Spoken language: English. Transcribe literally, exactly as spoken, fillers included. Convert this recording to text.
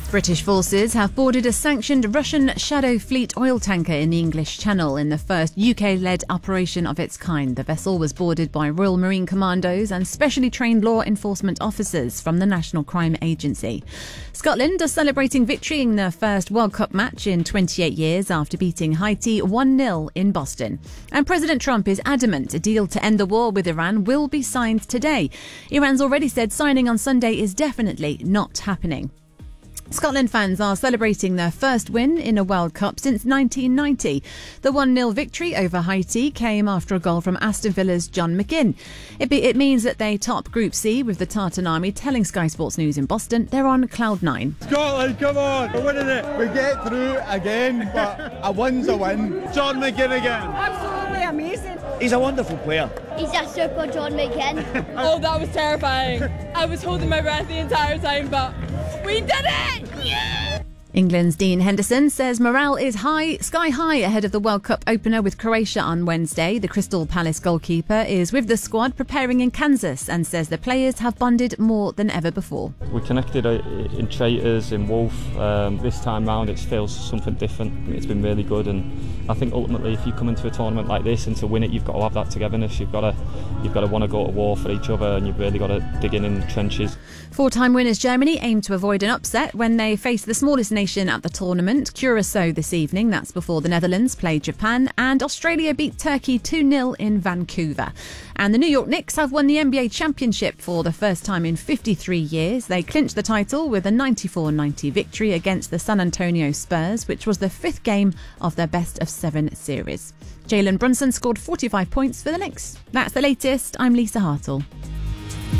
British forces have boarded a sanctioned Russian Shadow Fleet oil tanker in the English Channel in the first U K-led operation of its kind. The vessel was boarded by Royal Marine Commandos and specially trained law enforcement officers from the National Crime Agency. Scotland are celebrating victory in their first World Cup match in twenty-eight years after beating Haiti one nil in Boston. And President Trump is adamant a deal to end the war with Iran will be signed today. Iran's already said signing on Sunday is definitely not happening. Scotland fans are celebrating their first win in a World Cup since nineteen ninety. The one nil victory over Haiti came after a goal from Aston Villa's John McGinn. It, be, it means that they top Group C with the Tartan Army telling Sky Sports News in Boston they're on cloud nine. Scotland, come on, we're winning it. We get through again, but a win's a win. John McGinn again. Absolutely amazing. He's a wonderful player. He's a super John McGinn. Oh, that was terrifying. I was holding my breath the entire time, but we did it! Yeah! England's Dean Henderson says morale is high, sky high ahead of the World Cup opener with Croatia on Wednesday. The Crystal Palace goalkeeper is with the squad preparing in Kansas and says the players have bonded more than ever before. We connected in Traitors, in Wolf. Um, this time round it feels something different. It's been really good, and I think ultimately if you come into a tournament like this and to win it, you've got to have that togetherness. You've got to, you've got to want to go to war for each other, and you've really got to dig in in the trenches. Four-time winners Germany aim to avoid an upset when they face the smallest nation at the tournament, Curacao, this evening. That's before the Netherlands play Japan, and Australia beat Turkey two nil in Vancouver. And the New York Knicks have won the N B A championship for the first time in fifty-three years. They clinched the title with a ninety-four ninety victory against the San Antonio Spurs, which was the fifth game of their best of seven series. Jalen Brunson scored forty-five points for the Knicks. That's the latest. I'm Lisa Hartle.